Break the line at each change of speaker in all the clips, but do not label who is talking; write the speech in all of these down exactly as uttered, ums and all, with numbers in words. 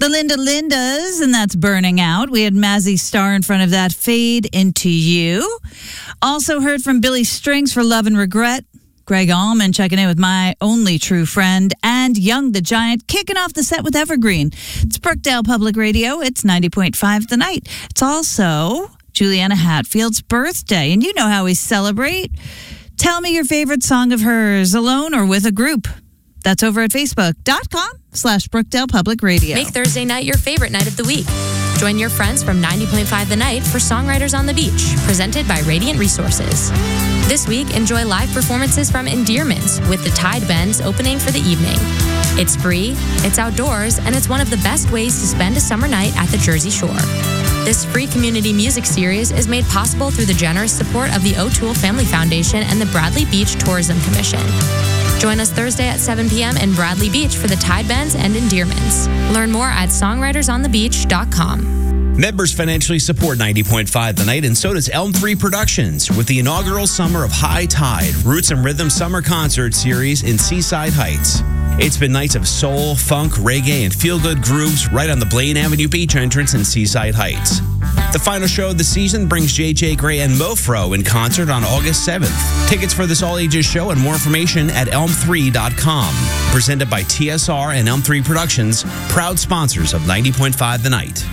The Linda Lindas, and that's Burning Out. We had Mazzy Star in front of that, Fade Into You. Also heard from Billy Strings for Love and Regret. Greg Allman checking in with My Only True Friend. And Young the Giant kicking off the set with Evergreen. It's Brookdale Public Radio. It's ninety point five The Night. It's also Juliana Hatfield's birthday. And you know how we celebrate. Tell me your favorite song of hers, alone or with a group. That's over at Facebook.com slash Brookdale Public Radio.
Make Thursday night your favorite night of the week. Join your friends from ninety point five The Night for Songwriters on the Beach, presented by Radiant Resources. This week, enjoy live performances from Endearments with the Tide Bends opening for the evening. It's free, it's outdoors, and it's one of the best ways to spend a summer night at the Jersey Shore. This free community music series is made possible through the generous support of the O'Toole Family Foundation and the Bradley Beach Tourism Commission. Join us Thursday at seven p.m. in Bradley Beach for the Tide Bends and Endearments. Learn more at songwriters on the beach dot com.
Members financially support ninety point five The Night, and so does Elm three Productions with the inaugural Summer of High Tide Roots and Rhythm Summer Concert Series in Seaside Heights. It's been nights of soul, funk, reggae, and feel-good grooves right on the Blaine Avenue Beach entrance in Seaside Heights. The final show of the season brings J J Gray and Mofro in concert on August seventh. Tickets for this all-ages show and more information at elm three dot com. Presented by T S R and Elm three Productions, proud sponsors of ninety point five The Night.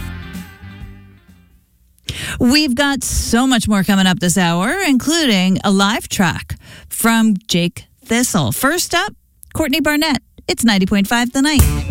We've got so much more coming up this hour, including a live track from Jake Thistle. First up, Courtney Barnett. It's ninety point five The Night.